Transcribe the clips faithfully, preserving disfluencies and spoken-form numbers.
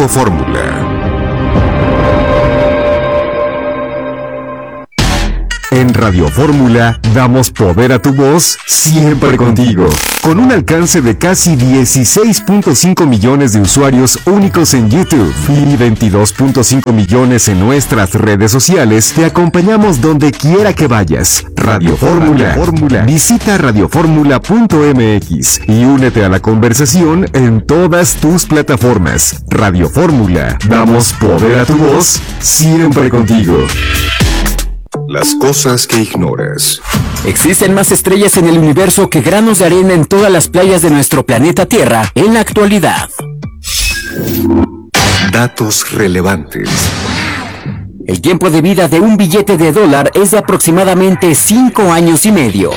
Grupo Fórmula. En Radio Fórmula damos poder a tu voz siempre contigo. Con un alcance de casi dieciséis punto cinco millones de usuarios únicos en YouTube y veintidós punto cinco millones en nuestras redes sociales, te acompañamos donde quiera que vayas. Radio Fórmula. Fórmula. Visita radio fórmula punto m x y únete a la conversación en todas tus plataformas. Radio Fórmula. Damos poder a tu voz siempre contigo. Las cosas que ignoras. Existen más estrellas en el universo que granos de arena en todas las playas de nuestro planeta Tierra en la actualidad. Datos relevantes. El tiempo de vida de un billete de dólar es de aproximadamente cinco años y medio.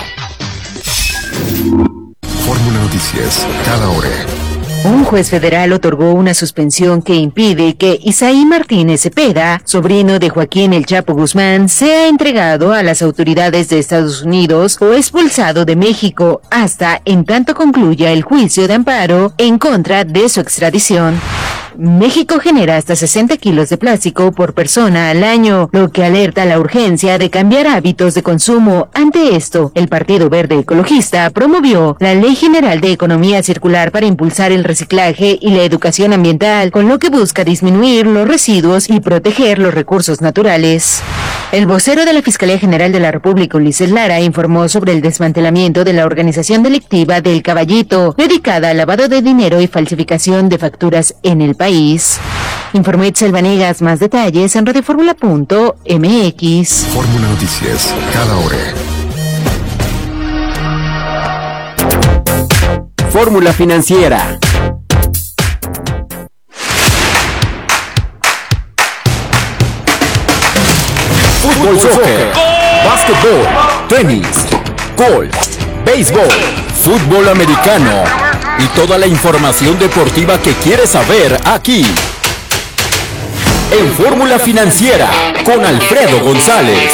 Fórmula Noticias, cada hora. Un juez federal otorgó una suspensión que impide que Isaí Martínez Cepeda, sobrino de Joaquín El Chapo Guzmán, sea entregado a las autoridades de Estados Unidos o expulsado de México hasta en tanto concluya el juicio de amparo en contra de su extradición. México genera hasta sesenta kilos de plástico por persona al año, lo que alerta la urgencia de cambiar hábitos de consumo. Ante esto, el Partido Verde Ecologista promovió la Ley General de Economía Circular para impulsar el reciclaje y la educación ambiental, con lo que busca disminuir los residuos y proteger los recursos naturales. El vocero de la Fiscalía General de la República, Ulises Lara, informó sobre el desmantelamiento de la organización delictiva del Caballito, dedicada al lavado de dinero y falsificación de facturas en el país. Informó Itzel Vanegas. Más detalles en radio fórmula punto m x. Fórmula Noticias, cada hora. Fórmula Financiera. Fútbol, soccer, básquetbol, tenis, golf, béisbol, fútbol americano y toda la información deportiva que quieres saber aquí. En Fórmula Financiera con Alfredo González.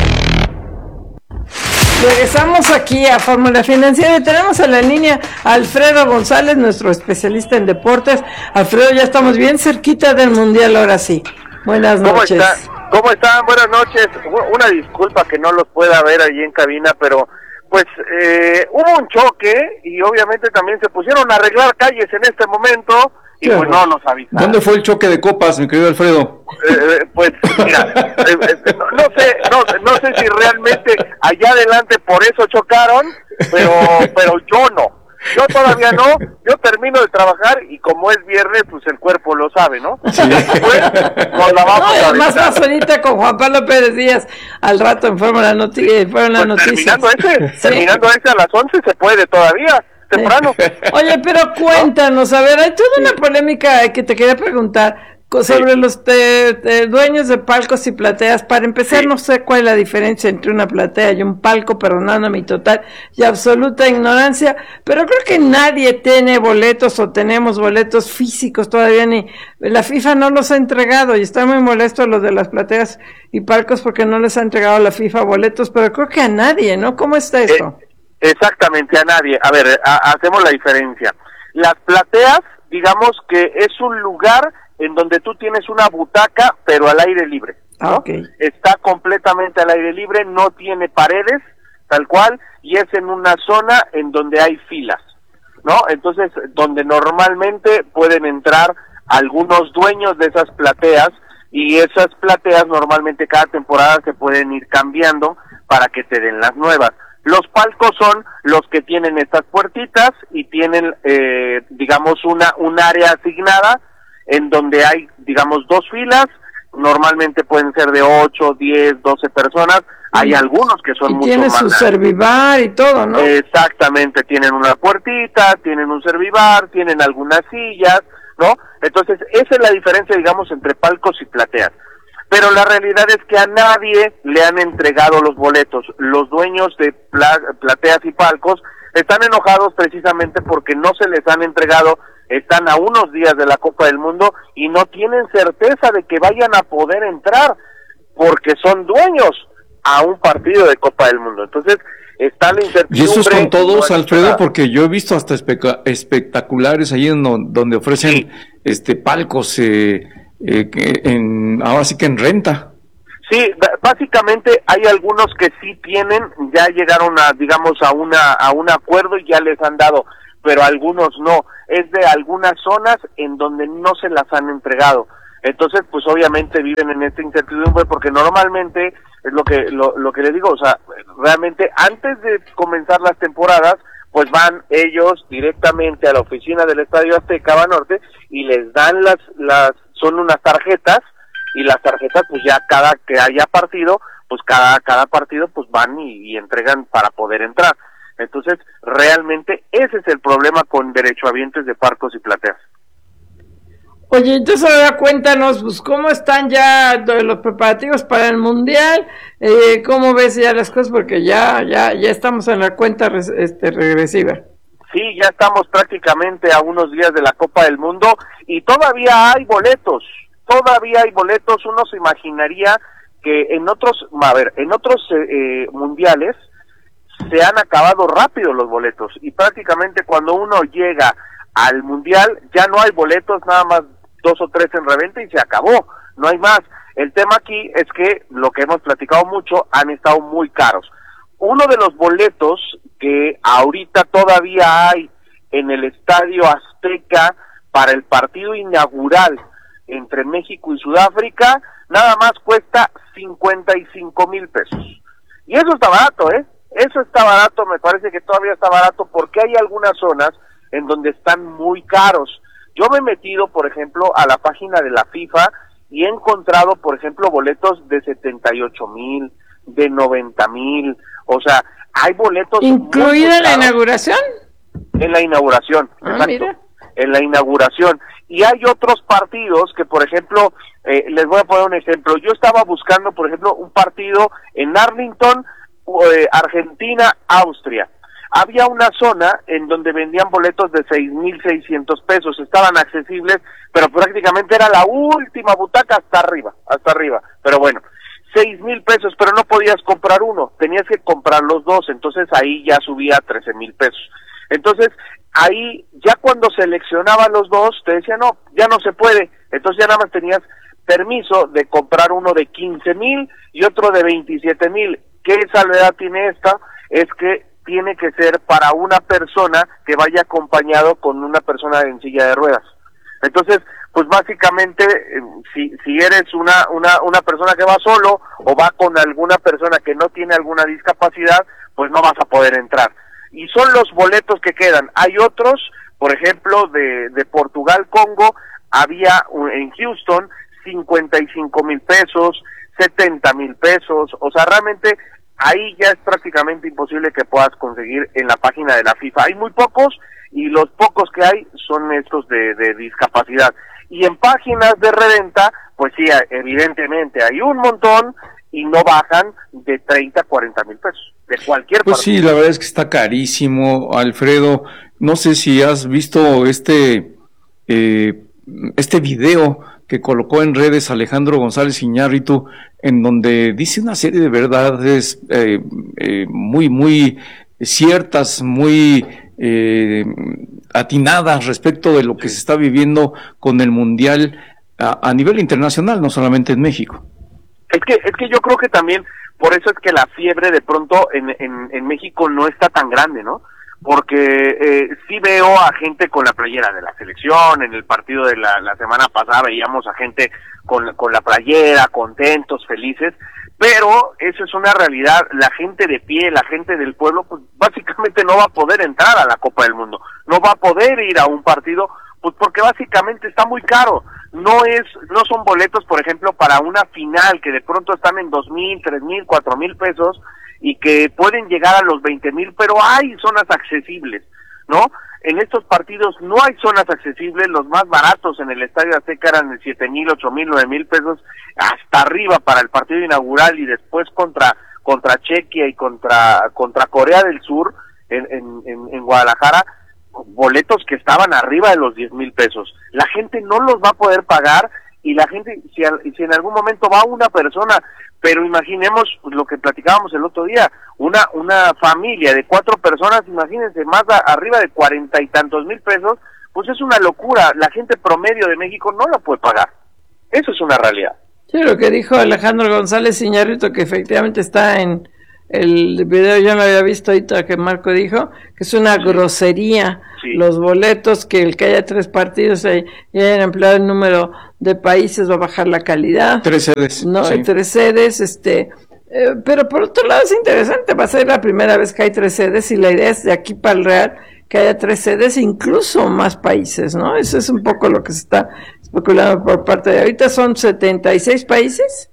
Regresamos aquí a Fórmula Financiera y tenemos a la línea a Alfredo González, nuestro especialista en deportes. Alfredo, ya estamos bien cerquita del Mundial ahora sí. Buenas noches. ¿Cómo está? ¿Cómo están? Buenas noches. Una disculpa que no los pueda ver allí en cabina, pero pues eh, hubo un choque y obviamente también se pusieron a arreglar calles en este momento y pues no nos avisaron. ¿Dónde fue el choque de copas, mi querido Alfredo? Eh, pues mira, eh, eh, no, no sé, no, no sé si realmente allá adelante por eso chocaron, pero pero yo no. Yo todavía no, yo termino de trabajar y como es viernes, pues el cuerpo lo sabe, ¿no? Sí. Después nos la vamos no, a además vas ahorita con Juan Pablo Pérez Díaz al rato en Fórmula Noti- pues Noticias. Terminando ese, sí. terminando ese a las once se puede todavía, temprano. Oye, pero cuéntanos, a ver, hay toda una polémica que te quería preguntar sobre sí. los te, te, dueños de palcos y plateas. Para empezar, sí. no sé cuál es la diferencia entre una platea y un palco, perdonando mi total y absoluta ignorancia, pero creo que nadie tiene boletos o tenemos boletos físicos todavía, ni la FIFA no los ha entregado y está muy molesto los de las plateas y palcos porque no les ha entregado la FIFA boletos, pero creo que a nadie, ¿no? ¿Cómo está esto? Eh, exactamente, a nadie. A ver, a, hacemos la diferencia. Las plateas, digamos que es un lugar en donde tú tienes una butaca, pero al aire libre, ¿no? Okay. Está completamente al aire libre, no tiene paredes, tal cual, y es en una zona en donde hay filas, ¿no? Entonces, donde normalmente pueden entrar algunos dueños de esas plateas, y esas plateas normalmente cada temporada se pueden ir cambiando para que te den las nuevas. Los palcos son los que tienen estas puertitas y tienen, eh, digamos, una un área asignada, en donde hay, digamos, dos filas, normalmente pueden ser de ocho, diez, doce personas, hay algunos que son y mucho tiene más su grandes. Servivar y todo, ¿no? Exactamente, tienen una puertita, tienen un servivar, tienen algunas sillas, ¿no? Entonces, esa es la diferencia, digamos, entre palcos y plateas. Pero la realidad es que a nadie le han entregado los boletos. Los dueños de pla- plateas y palcos están enojados precisamente porque no se les han entregado. Están a unos días de la Copa del Mundo y no tienen certeza de que vayan a poder entrar porque son dueños a un partido de Copa del Mundo. Entonces, está la incertidumbre. Y eso es con todos, no Alfredo, porque yo he visto hasta espe- espectaculares ahí en no, donde ofrecen sí. este palcos, eh, eh, en, ahora sí que en renta. Sí, básicamente hay algunos que sí tienen, ya llegaron a, digamos, a una a un acuerdo y ya les han dado, pero algunos no. Es de algunas zonas en donde no se las han entregado. Entonces, pues obviamente viven en esta incertidumbre porque normalmente es lo que lo, lo que les digo, o sea, realmente antes de comenzar las temporadas, pues van ellos directamente a la oficina del Estadio Azteca Banorte y les dan las las son unas tarjetas y las tarjetas pues ya cada que haya partido, pues cada cada partido pues van y, y entregan para poder entrar. Entonces, realmente ese es el problema con derechohabientes de palcos y plateas. Oye, entonces ahora cuéntanos, pues, ¿cómo están ya los preparativos para el Mundial? Eh, ¿Cómo ves ya las cosas? Porque ya ya ya estamos en la cuenta res, este, regresiva. Sí, ya estamos prácticamente a unos días de la Copa del Mundo y todavía hay boletos, todavía hay boletos. Uno se imaginaría que en otros, a ver, en otros eh, mundiales se han acabado rápido los boletos y prácticamente cuando uno llega al Mundial ya no hay boletos, nada más dos o tres en reventa y se acabó, no hay más. El tema aquí es que, lo que hemos platicado mucho, han estado muy caros. Uno de los boletos que ahorita todavía hay en el Estadio Azteca para el partido inaugural entre México y Sudáfrica, nada más cuesta cincuenta y cinco mil pesos. Y eso está barato, ¿eh? Eso está barato, me parece que todavía está barato porque hay algunas zonas en donde están muy caros. Yo me he metido, por ejemplo, a la página de la FIFA y he encontrado, por ejemplo, boletos de setenta y ocho mil, de noventa mil, o sea, hay boletos... ¿Incluida la inauguración? En la inauguración, ah, exacto, mira. en la inauguración. Y hay otros partidos que, por ejemplo, eh, les voy a poner un ejemplo, yo estaba buscando, por ejemplo, un partido en Arlington, eh, Argentina, Austria. Había una zona en donde vendían boletos de seis mil seiscientos pesos, estaban accesibles, pero prácticamente era la última butaca hasta arriba, hasta arriba, pero bueno, seis mil pesos, pero no podías comprar uno, tenías que comprar los dos, entonces ahí ya subía a trece mil pesos. Entonces, ahí, ya cuando seleccionaban los dos, te decían, no, ya no se puede, entonces ya nada más tenías permiso de comprar uno de quince mil y otro de veintisiete mil. ¿Qué salvedad tiene esta? Es que tiene que ser para una persona que vaya acompañado con una persona en silla de ruedas. Entonces, pues básicamente, eh, si si eres una una una persona que va solo o va con alguna persona que no tiene alguna discapacidad, pues no vas a poder entrar. Y son los boletos que quedan. Hay otros, por ejemplo, de de Portugal, Congo, había en Houston cincuenta y cinco mil pesos, setenta mil pesos, o sea, realmente ahí ya es prácticamente imposible que puedas conseguir en la página de la FIFA. Hay muy pocos y los pocos que hay son estos de, de discapacidad. Y en páginas de reventa, pues sí, evidentemente hay un montón y no bajan de treinta a cuarenta mil pesos, de cualquier Pues partido. Sí, la verdad es que está carísimo, Alfredo. No sé si has visto este, eh, este video que colocó en redes Alejandro González Iñárritu, en donde dice una serie de verdades eh, eh, muy, muy ciertas, muy eh, atinadas respecto de lo que se está viviendo con el Mundial a, a nivel internacional, no solamente en México. Es que, es que yo creo que también, por eso es que la fiebre de pronto en, en, en México no está tan grande, ¿no? Porque eh, sí veo a gente con la playera de la selección, en el partido de la, la semana pasada veíamos a gente con, con la playera, contentos, felices, pero eso es una realidad. La gente de pie, la gente del pueblo, pues básicamente no va a poder entrar a la Copa del Mundo, no va a poder ir a un partido, pues porque básicamente está muy caro. No es, no son boletos, por ejemplo, para una final que de pronto están en dos mil, tres mil, cuatro mil pesos, y que pueden llegar a los veinte mil, pero hay zonas accesibles, ¿no? En estos partidos no hay zonas accesibles, los más baratos en el Estadio Azteca eran de siete mil, ocho mil, nueve mil pesos, hasta arriba para el partido inaugural y después contra contra Chequia y contra contra Corea del Sur en, en, en Guadalajara, boletos que estaban arriba de los diez mil pesos. La gente no los va a poder pagar y la gente, si, si en algún momento va una persona, pero imaginemos lo que platicábamos el otro día, una una familia de cuatro personas, imagínense, más a, arriba de cuarenta y tantos mil pesos, pues es una locura. La gente promedio de México no la puede pagar. Eso es una realidad. Sí, lo que dijo Alejandro González Iñárritu, que efectivamente está en el video, yo no lo había visto ahorita que Marco dijo, que es una grosería. Sí. Los boletos, que el que haya tres partidos y hayan empleado el número de países va a bajar la calidad. Tres sedes. No, sí. tres sedes, este... Eh, pero por otro lado es interesante, va a ser la primera vez que hay tres sedes y la idea es de aquí para el Real que haya tres sedes, incluso más países, ¿no? Eso es un poco lo que se está especulando por parte de ahorita. ¿Son setenta y seis países?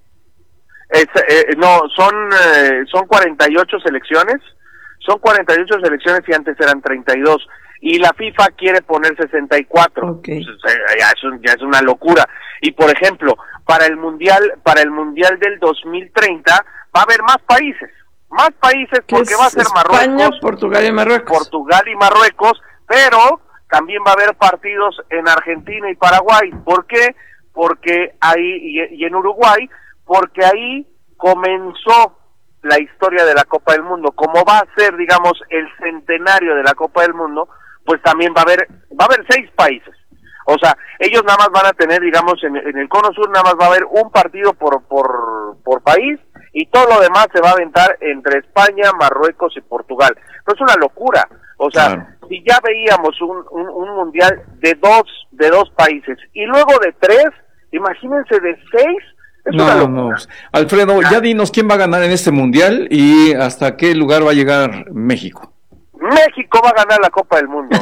Es, eh, no, son eh, son cuarenta y ocho selecciones, son cuarenta y ocho selecciones y antes eran treinta y dos, y la FIFA quiere poner sesenta y cuatro. Okay. Pues, eh, ya, es, ya es una locura. Y por ejemplo, para el mundial para el mundial del dos mil treinta va a haber más países, más países porque va a ser España, Marruecos, Portugal y Marruecos. Portugal y Marruecos, pero también va a haber partidos en Argentina y Paraguay. ¿Por qué? Porque ahí, y, y en Uruguay, porque ahí comenzó la historia de la Copa del Mundo. Como va a ser, digamos, el centenario de la Copa del Mundo, pues también va a haber, va a haber seis países. O sea, ellos nada más van a tener, digamos, en, en el Cono Sur nada más va a haber un partido por, por, por país, y todo lo demás se va a aventar entre España, Marruecos y Portugal. No es una locura. O sea, claro, si ya veíamos un, un, un mundial de dos, de dos países, y luego de tres, imagínense de seis. Es no, una no, Alfredo, ya dinos quién va a ganar en este mundial y hasta qué lugar va a llegar México. México va a ganar la Copa del Mundo.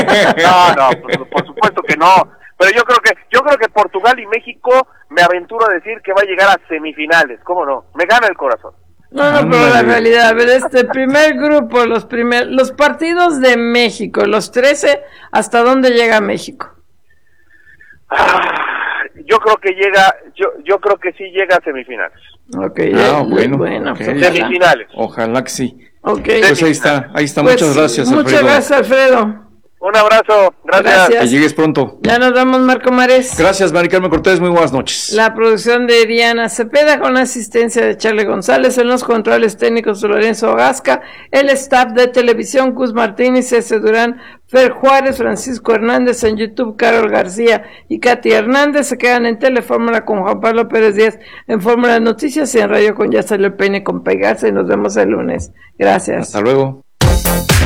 No, no, por, por supuesto que no. Pero yo creo que yo creo que Portugal y México, me aventuro a decir que va a llegar a semifinales. ¿Cómo no? Me gana el corazón. No, no, pero la realidad, a ver, este primer grupo, los primer, los partidos de México, los trece, ¿hasta dónde llega México? Ah, yo creo que llega, yo yo creo que sí llega a semifinales. Okay, ah, eh, bueno, bueno okay. pues, semifinales. Ojalá que sí. Okay. Pues ahí está, ahí está. Pues, muchas gracias, Alfredo. Muchas gracias, Alfredo. Un abrazo, gracias. gracias. Que llegues pronto. Ya nos vamos, Marco Mares. Gracias, Mari Carmen Cortés, muy buenas noches. La producción de Diana Cepeda con la asistencia de Charlie González, en los controles técnicos de Lorenzo Gasca, el staff de televisión Gus Martínez, César Durán, Fer Juárez, Francisco Hernández, en YouTube Carol García y Katy Hernández. Se quedan en Telefórmula con Juan Pablo Pérez Díaz, en Fórmula Noticias y en Radio con Ya Salió el Peine con Pegarse, y nos vemos el lunes. Gracias. Hasta luego.